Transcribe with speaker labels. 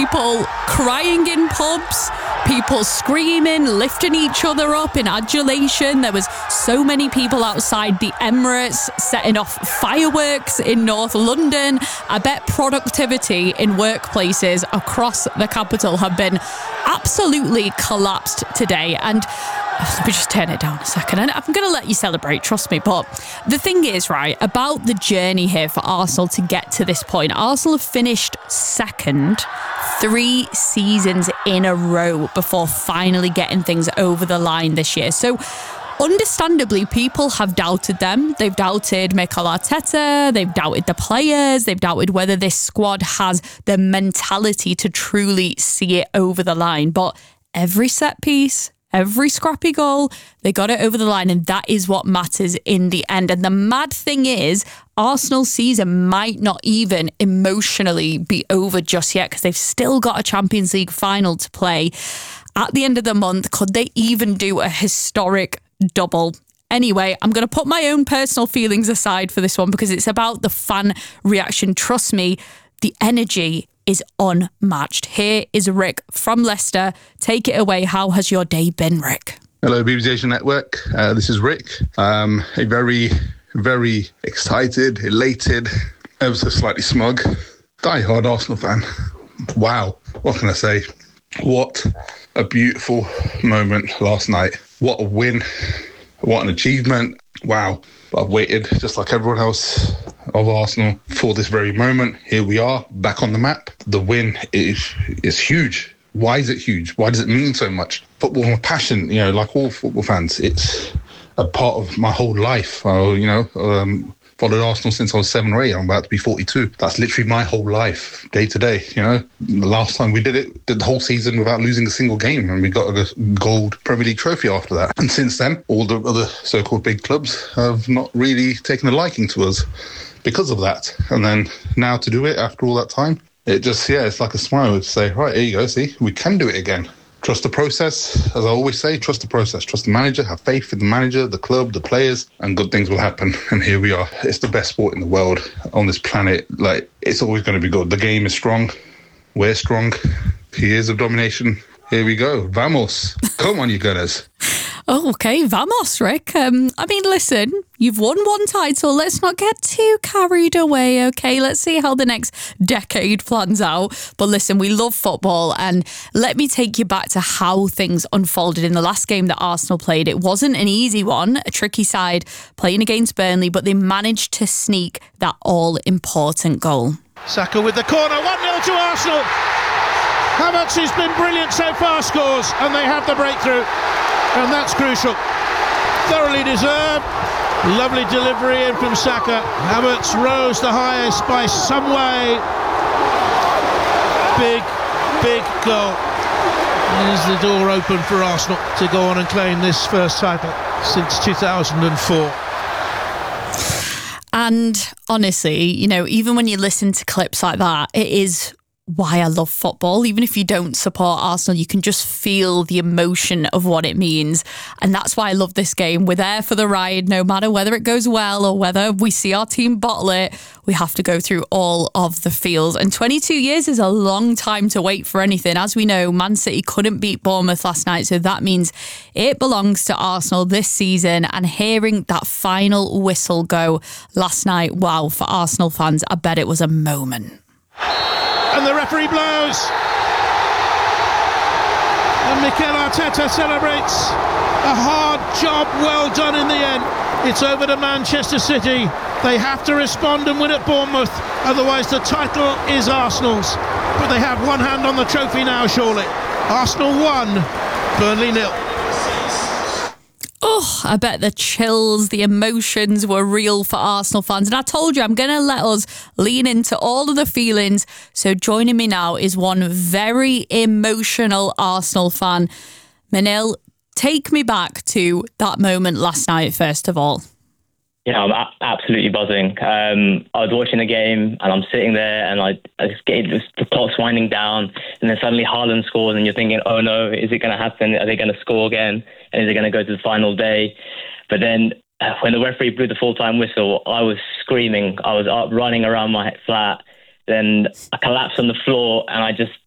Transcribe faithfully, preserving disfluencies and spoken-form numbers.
Speaker 1: People crying in pubs, people screaming, lifting each other up in adulation. There was so many people outside the Emirates setting off fireworks in North London. I bet productivity in workplaces across the capital have been absolutely collapsed today. And let me just turn it down a second. And I'm going to let you celebrate, trust me. But the thing is, right, about the journey here for Arsenal to get to this point, Arsenal have finished second three seasons in a row before finally getting things over the line this year. So understandably, people have doubted them. They've doubted Mikel Arteta. They've doubted the players. They've doubted whether this squad has the mentality to truly see it over the line. But every set piece, every scrappy goal, they got it over the line, and that is what matters in the end. And the mad thing is, Arsenal's season might not even emotionally be over just yet because they've still got a Champions League final to play. At the end of the month, could they even do a historic double? Anyway, I'm going to put my own personal feelings aside for this one because it's about the fan reaction. Trust me, the energy is unmatched. Here is Rick from Leicester. Take it away. How has your day been, Rick?
Speaker 2: Hello, B B C Asia Network. Uh, this is Rick. Um, a very, very excited, elated, ever so slightly smug, die-hard Arsenal fan. Wow. What can I say? What a beautiful moment last night. What a win. What an achievement. Wow. I've waited, just like everyone else of Arsenal, for this very moment. Here we are, back on the map. The win is is huge. Why is it huge? Why does it mean so much? Football, my passion, you know, like all football fans, it's a part of my whole life. I, you know, um, followed Arsenal since I was seven or eight. I'm about to be forty-two. That's literally my whole life, day to day, you know. The last time we did it, did the whole season without losing a single game, and we got a gold Premier League trophy after that. And since then, all the other so-called big clubs have not really taken a liking to us because of that. And then now to do it after all that time, it just, yeah, it's like a smile to say, right, here you go, see, we can do it again. Trust the process. As I always say, trust the process. Trust the manager. Have faith in the manager, the club, the players, and good things will happen. And here we are. It's the best sport in the world on this planet. Like, it's always going to be good. The game is strong. We're strong. Years of domination. Here we go. Vamos. Come on, you Gunners.
Speaker 1: Oh, okay. Vamos, Rick. Um, I mean, listen, you've won one title. Let's not get too carried away, okay? Let's see how the next decade plans out. But listen, we love football, and let me take you back to how things unfolded in the last game that Arsenal played. It wasn't an easy one, a tricky side playing against Burnley, but they managed to sneak that all-important goal.
Speaker 3: Saka with the corner, one nil to Arsenal. Havertz has been brilliant so far, scores, and they have the breakthrough. And that's crucial. Thoroughly deserved. Lovely delivery in from Saka. Havertz rose the highest by some way. Big, big goal. There's the door open for Arsenal to go on and claim this first title since two thousand four.
Speaker 1: And honestly, you know, even when you listen to clips like that, it is why I love football. Even if you don't support Arsenal, you can just feel the emotion of what it means. And that's why I love this game. We're there for the ride, no matter whether it goes well or whether we see our team bottle it. We have to go through all of the feels. And twenty-two years is a long time to wait for anything. As we know, Man City couldn't beat Bournemouth last night, so that means it belongs to Arsenal this season. And hearing that final whistle go last night, wow, for Arsenal fans, I bet it was a moment.
Speaker 3: And the referee blows. And Mikel Arteta celebrates. A hard job well done in the end. It's over to Manchester City. They have to respond and win at Bournemouth. Otherwise the title is Arsenal's. But they have one hand on the trophy now, surely. Arsenal won, Burnley nil.
Speaker 1: Oh, I bet the chills, the emotions were real for Arsenal fans. And I told you, I'm going to let us lean into all of the feelings. So joining me now is one very emotional Arsenal fan. Manil, take me back to that moment last night, first of all.
Speaker 4: Yeah, I'm a- absolutely buzzing. Um, I was watching the game and I'm sitting there and I, I just get the clock's winding down and then suddenly Haaland scores and you're thinking, oh no, is it going to happen? Are they going to score again? And is it going to go to the final day? But then uh, when the referee blew the full-time whistle, I was screaming. I was up running around my flat. Then I collapsed on the floor and I just